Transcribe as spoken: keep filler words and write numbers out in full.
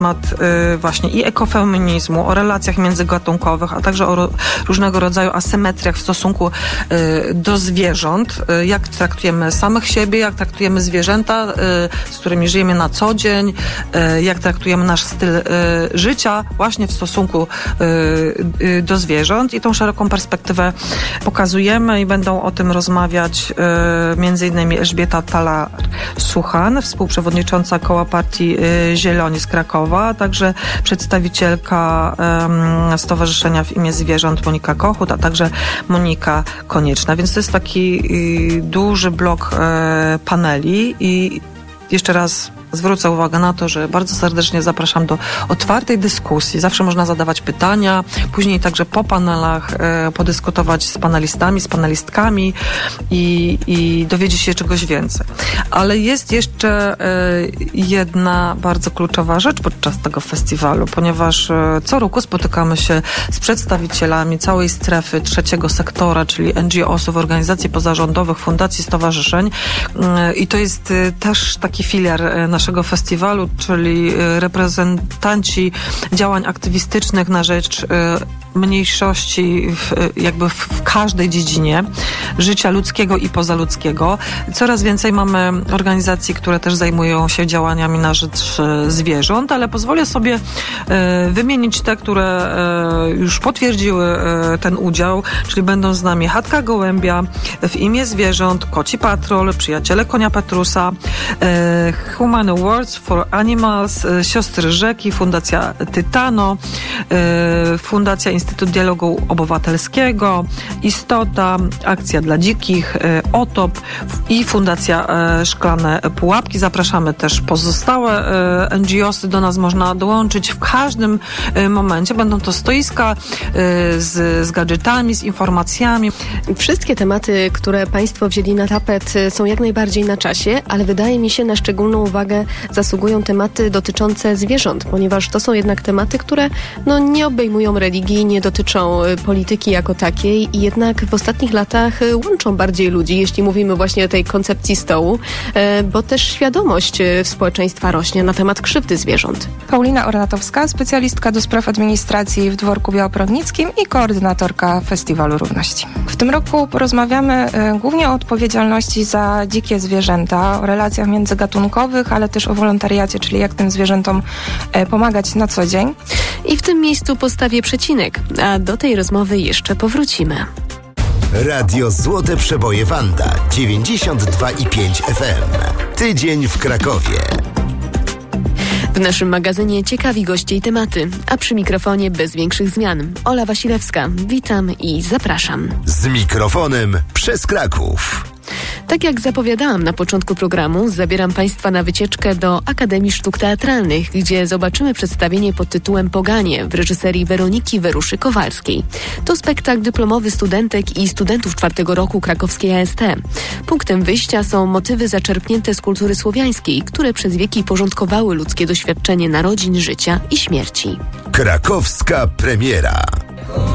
temat y, właśnie i ekofeminizmu, o relacjach międzygatunkowych, a także o ro, różnego rodzaju asymetriach w stosunku y, do zwierząt, y, jak traktujemy samych siebie, jak traktujemy zwierzęta, y, z którymi żyjemy na co dzień, y, jak traktujemy nasz styl y, życia właśnie w stosunku y, y, do zwierząt i tą szeroką perspektywę pokazujemy i będą o tym rozmawiać y, między innymi Elżbieta Talar-Suchan, współprzewodnicząca Koła Partii y, Zieloni z Krakowa, a także przedstawicielka um, Stowarzyszenia w imię Zwierząt Monika Kochut, a także Monika Konieczna. Więc to jest taki y, duży blok y, paneli i jeszcze raz zwrócę uwagę na to, że bardzo serdecznie zapraszam do otwartej dyskusji. Zawsze można zadawać pytania, później także po panelach e, podyskutować z panelistami, z panelistkami i, i dowiedzieć się czegoś więcej. Ale jest jeszcze e, jedna bardzo kluczowa rzecz podczas tego festiwalu, ponieważ e, co roku spotykamy się z przedstawicielami całej strefy trzeciego sektora, czyli N G O sów, organizacji pozarządowych, fundacji, stowarzyszeń e, i to jest e, też taki filiar e, naszego festiwalu, czyli reprezentanci działań aktywistycznych na rzecz mniejszości w, jakby w każdej dziedzinie życia ludzkiego i pozaludzkiego. Coraz więcej mamy organizacji, które też zajmują się działaniami na rzecz zwierząt, ale pozwolę sobie wymienić te, które już potwierdziły ten udział, czyli będą z nami Chatka Gołębia, W imię Zwierząt, Koci Patrol, Przyjaciele Konia Petrusa, Human Awards for Animals, Siostry Rzeki, Fundacja Tytano, Fundacja Instytut Dialogu Obywatelskiego, Istota, Akcja dla Dzikich, Otop i Fundacja Szklane Pułapki. Zapraszamy też pozostałe N G O sy, do nas można dołączyć w każdym momencie. Będą to stoiska z, z gadżetami, z informacjami. Wszystkie tematy, które Państwo wzięli na tapet, są jak najbardziej na czasie, ale wydaje mi się, na szczególną uwagę zasługują tematy dotyczące zwierząt, ponieważ to są jednak tematy, które no, nie obejmują religii, nie dotyczą polityki jako takiej i jednak w ostatnich latach łączą bardziej ludzi, jeśli mówimy właśnie o tej koncepcji stołu, bo też świadomość w społeczeństwa rośnie na temat krzywdy zwierząt. Paulina Ornatowska, specjalistka do spraw administracji w Dworku Białoprodnickim i koordynatorka Festiwalu Równości. W tym roku porozmawiamy głównie o odpowiedzialności za dzikie zwierzęta, o relacjach międzygatunkowych, ale też o wolontariacie, czyli jak tym zwierzętom pomagać na co dzień. I w tym miejscu postawię przecinek, a do tej rozmowy jeszcze powrócimy. Radio Złote Przeboje Wanda dziewięćdziesiąt dwa i pięć F M. Tydzień w Krakowie. W naszym magazynie ciekawi goście i tematy, a przy mikrofonie bez większych zmian. Ola Wasilewska, witam i zapraszam. Z mikrofonem przez Kraków. Tak jak zapowiadałam na początku programu, zabieram Państwa na wycieczkę do Akademii Sztuk Teatralnych, gdzie zobaczymy przedstawienie pod tytułem Poganie w reżyserii Weroniki Weruszy-Kowalskiej. To spektakl dyplomowy studentek i studentów czwartego roku krakowskiej A S T. Punktem wyjścia są motywy zaczerpnięte z kultury słowiańskiej, które przez wieki porządkowały ludzkie doświadczenie narodzin, życia i śmierci. Krakowska premiera.